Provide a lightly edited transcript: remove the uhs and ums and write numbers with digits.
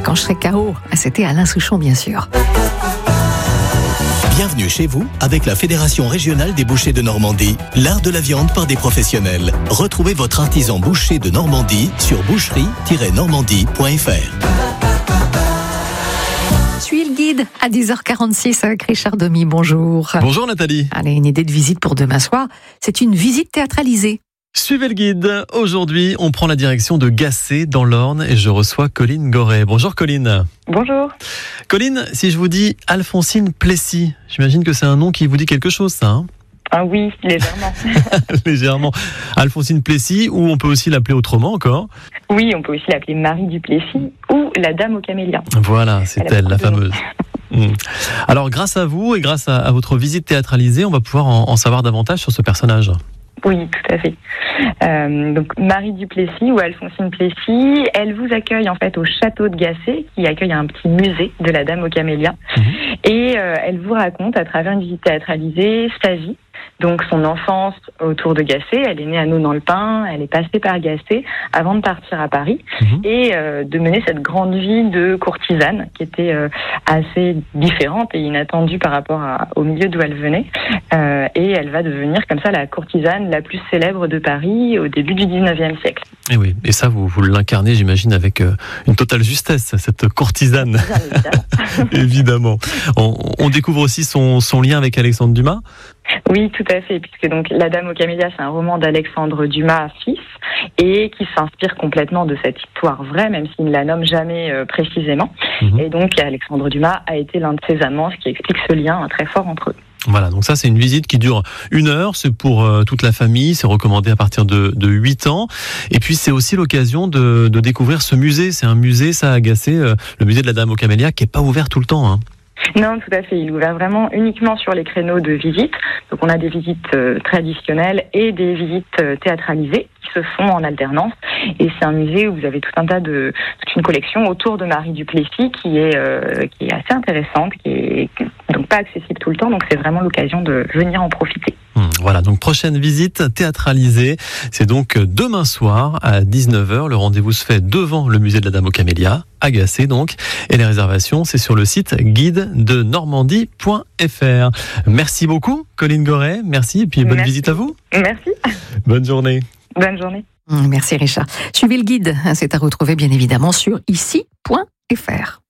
quand je serai KO. C'était Alain Souchon, bien sûr. Bienvenue chez vous avec la Fédération régionale des bouchers de Normandie, l'art de la viande par des professionnels. Retrouvez votre artisan boucher de Normandie sur boucherie-normandie.fr. Suis le guide à 10h46 avec Richard Domy. Bonjour. Bonjour Nathalie. Allez, une idée de visite pour demain soir. C'est une visite théâtralisée. Suivez le guide. Aujourd'hui, on prend la direction de Gacé dans l'Orne et je reçois Colline Goret. Bonjour Colline. Bonjour. Colline, si je vous dis Alphonsine Plessis, j'imagine que c'est un nom qui vous dit quelque chose, ça, hein? Ah oui, légèrement. Légèrement. Alphonsine Plessis, ou on peut aussi l'appeler autrement encore. Oui, on peut aussi l'appeler Marie du Plessis ou la Dame aux camélias. Voilà, c'est elle, la fameuse. Alors, grâce à vous et grâce à votre visite théâtralisée, on va pouvoir en savoir davantage sur ce personnage. Oui, tout à fait. Donc Marie du Plessis ou Alphonsine Plessis, elle vous accueille en fait au château de Gacé, qui accueille un petit musée de la Dame aux camélias. Et elle vous raconte à travers une visite théâtralisée sa vie. Donc son enfance autour de Gacé, elle est née à Naux-dans-le-Pin, elle est passée par Gacé avant de partir à Paris et de mener cette grande vie de courtisane qui était assez différente et inattendue par rapport au milieu d'où elle venait. Et elle va devenir comme ça la courtisane la plus célèbre de Paris au début du 19e siècle. Et oui, et ça vous l'incarnez, j'imagine, avec une totale justesse, cette courtisane. Évidemment. On découvre aussi son lien avec Alexandre Dumas. Oui, tout à fait, puisque donc La Dame aux camélias, c'est un roman d'Alexandre Dumas, fils, et qui s'inspire complètement de cette histoire vraie, même s'il ne la nomme jamais précisément. Et donc Alexandre Dumas a été l'un de ses amants, ce qui explique ce lien très fort entre eux. Voilà, donc ça c'est une visite qui dure 1 heure, c'est pour toute la famille, c'est recommandé à partir de 8 ans. Et puis c'est aussi l'occasion de découvrir ce musée, c'est un musée, ça a Gacé, le musée de la Dame aux camélias, qui n'est pas ouvert tout le temps, hein. Non, tout à fait. Il est ouvert vraiment uniquement sur les créneaux de visite. Donc on a des visites traditionnelles et des visites théâtralisées qui se font en alternance. Et c'est un musée où vous avez toute une collection autour de Marie du Plessis qui est assez intéressante, qui est donc pas accessible tout le temps. Donc c'est vraiment l'occasion de venir en profiter. Voilà, donc prochaine visite théâtralisée, c'est donc demain soir à 19h. Le rendez-vous se fait devant le musée de la Dame aux camélias, à Gacé donc. Et les réservations, c'est sur le site guide-de-normandie.fr. Merci beaucoup, Colline Goret. Merci et puis bonne visite à vous. Merci. Bonne journée. Bonne journée. Merci Richard. Suivez le guide, c'est à retrouver bien évidemment sur ici.fr.